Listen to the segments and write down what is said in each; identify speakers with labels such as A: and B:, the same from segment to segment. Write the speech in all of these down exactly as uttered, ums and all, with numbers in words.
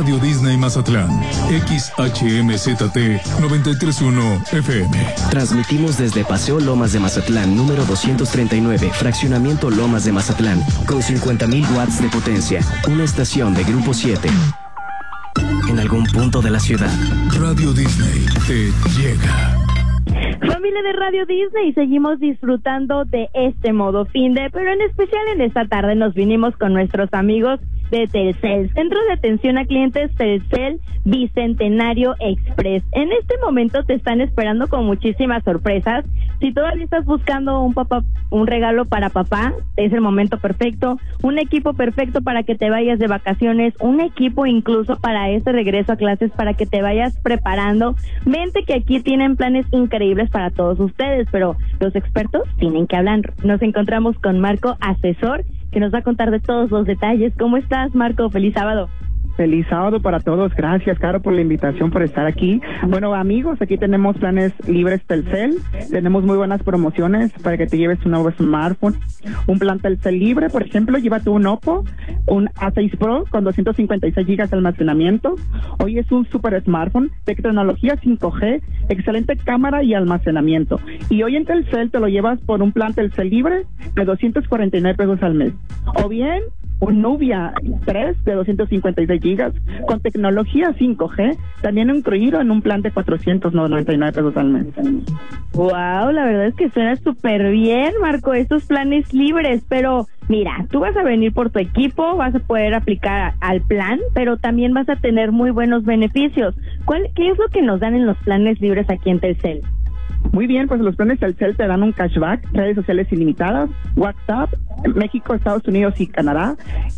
A: Radio Disney Mazatlán, X H M Z T noventa y tres punto uno F M.
B: Transmitimos desde Paseo Lomas de Mazatlán, número doscientos treinta y nueve, Fraccionamiento Lomas de Mazatlán, con cincuenta mil watts de potencia. Una estación de Grupo siete. En algún punto de la ciudad,
A: Radio Disney te llega.
C: Familia de Radio Disney, seguimos disfrutando de este modo fin de, pero en especial en esta tarde nos vinimos con nuestros amigos de Telcel, Centro de Atención a Clientes Telcel Bicentenario Express. En este momento te están esperando con muchísimas sorpresas. Si todavía estás buscando un papá, un regalo para papá, es el momento perfecto, un equipo perfecto para que te vayas de vacaciones, un equipo incluso para este regreso a clases, para que te vayas preparando. Vente que aquí tienen planes increíbles para todos ustedes, pero los expertos tienen que hablar. Nos encontramos con Marco, asesor, que nos va a contar de todos los detalles. ¿Cómo estás, Marco? Feliz sábado.
D: Feliz sábado para todos. Gracias, Caro, por la invitación, por estar aquí. Bueno, amigos, aquí tenemos planes libres Telcel. Tenemos muy buenas promociones para que te lleves un nuevo smartphone. Un plan Telcel libre, por ejemplo, llévate un Oppo, un A seis Pro con doscientos cincuenta y seis gigas de almacenamiento. Hoy es un super smartphone de tecnología cinco G, excelente cámara y almacenamiento. Y hoy en Telcel te lo llevas por un plan Telcel libre de doscientos cuarenta y nueve pesos al mes. O bien un Nubia tres de doscientos cincuenta y seis gigas con tecnología cinco G, también incluido en un plan de cuatrocientos noventa y nueve pesos al mes.
C: Wow, la verdad es que suena súper bien, Marco, estos planes libres, pero mira, tú vas a venir por tu equipo, vas a poder aplicar al plan, pero también vas a tener muy buenos beneficios. ¿Cuál, qué es lo que nos dan en los planes libres aquí en Telcel?
D: Muy bien, pues los planes Telcel te dan un cashback, redes sociales ilimitadas, WhatsApp, México, Estados Unidos y Canadá,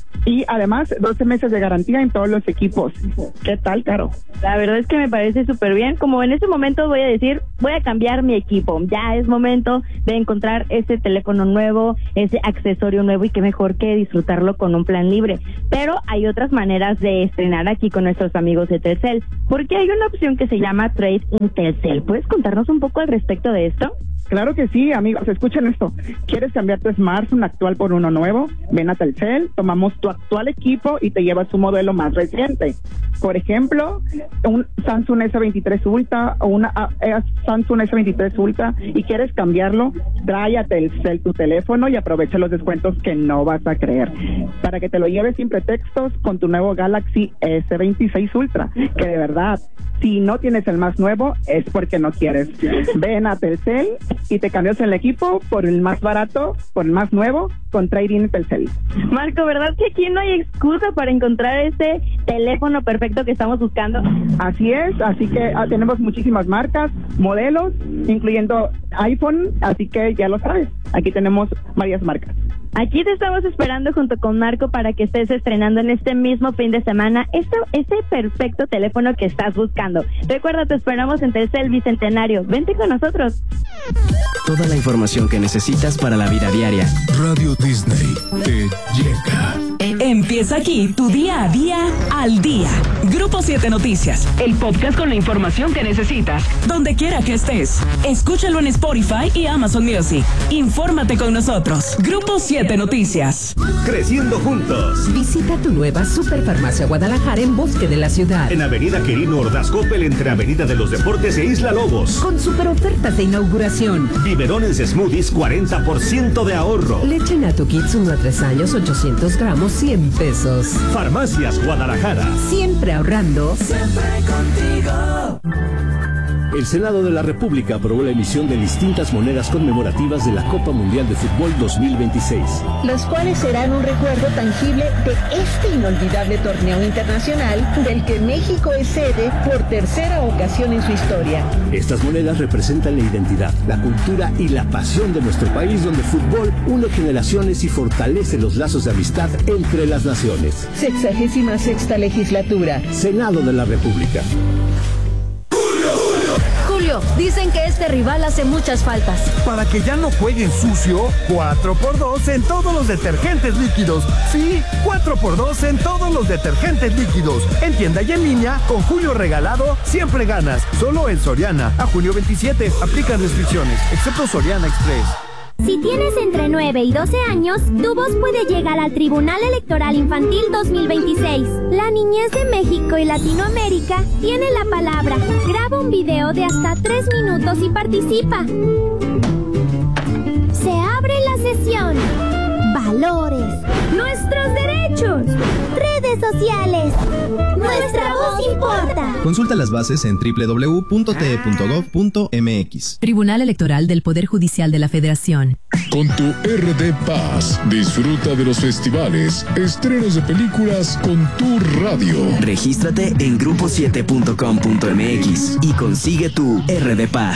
D: y además doce meses de garantía en todos los equipos. ¿Qué tal, Caro?
C: La verdad es que me parece súper bien. Como en este momento voy a decir, voy a cambiar mi equipo. Ya es momento de encontrar ese teléfono nuevo, ese accesorio nuevo, y qué mejor que disfrutarlo con un plan libre. Pero hay otras maneras de estrenar aquí con nuestros amigos de Telcel, porque hay una opción que se llama Trade in Telcel. ¿Puedes contarnos un poco al respecto de esto?
D: Claro que sí, amigos, escuchen esto. ¿Quieres cambiar tu smartphone actual por uno nuevo? Ven a Telcel, tomamos tu actual equipo y te llevas un modelo más reciente. Por ejemplo, un Samsung S veintitrés Ultra o una uh, Samsung S veintitrés Ultra, y quieres cambiarlo, trae a Telcel tu teléfono y aprovecha los descuentos que no vas a creer, para que te lo lleves sin pretextos con tu nuevo Galaxy S veintiséis Ultra, que de verdad, si no tienes el más nuevo, es porque no quieres. Ven a Telcel y te cambias el equipo por el más barato, por el más nuevo, con Trade-in Telcel.
C: Marco, ¿verdad que aquí no hay excusa para encontrar ese teléfono perfecto que estamos buscando?
D: Así es, así que ah, tenemos muchísimas marcas, modelos, incluyendo iPhone, así que ya lo sabes, aquí tenemos varias marcas.
C: Aquí te estamos esperando junto con Marco para que estés estrenando en este mismo fin de semana este, ese perfecto teléfono que estás buscando. Recuerda, te esperamos en Telcel Bicentenario. Vente con nosotros.
B: Toda la información que necesitas para la vida diaria.
A: Radio Disney te llega.
E: Empieza aquí tu día a día al día. Grupo siete Noticias, el podcast con la información que necesitas, donde quiera que estés. Escúchalo en Spotify y Amazon Music. Infórmate con nosotros. Grupo siete Noticias.
F: Creciendo juntos.
G: Visita tu nueva Superfarmacia Guadalajara en Bosque de la Ciudad.
F: En Avenida Quirino Ordaz Coppel, entre Avenida de los Deportes e Isla Lobos.
G: Con super ofertas de inauguración.
F: Biberones Smoothies, cuarenta por ciento de ahorro.
G: Leche Nato Kids uno a tres años, ochocientos gramos, cien pesos.
F: Farmacias Guadalajara.
G: Siempre ahorrando.
E: Siempre contigo.
H: El Senado de la República aprobó la emisión de distintas monedas conmemorativas de la Copa Mundial de Fútbol dos mil veintiséis.
I: Las cuales serán un recuerdo tangible de este inolvidable torneo internacional del que México es sede por tercera ocasión en su historia.
H: Estas monedas representan la identidad, la cultura y la pasión de nuestro país, donde el fútbol une generaciones y fortalece los lazos de amistad entre las naciones.
I: Sexagésima sexta legislatura.
H: Senado de la República.
J: Julio, dicen que este rival hace muchas faltas.
K: Para que ya no jueguen sucio, cuatro por dos en todos los detergentes líquidos. Sí, cuatro por dos en todos los detergentes líquidos. En tienda y en línea, con Julio regalado, siempre ganas. Solo en Soriana. A junio veintisiete, aplican restricciones, excepto Soriana Express.
L: Si tienes entre nueve y doce años, tu voz puede llegar al Tribunal Electoral Infantil dos mil veintiséis. La niñez de México y Latinoamérica tiene la palabra. Graba un video de hasta tres minutos y participa. Se abre la sesión. Valores. Nuestros derechos. Redes sociales. Nuestra voz importa.
M: Consulta las bases en doble u doble u doble u punto t e punto gov punto m x.
G: Tribunal Electoral del Poder Judicial de la Federación.
A: Con tu R D Paz, disfruta de los festivales, estrenos de películas con tu radio.
B: Regístrate en grupo siete punto com punto m x y consigue tu R D Paz.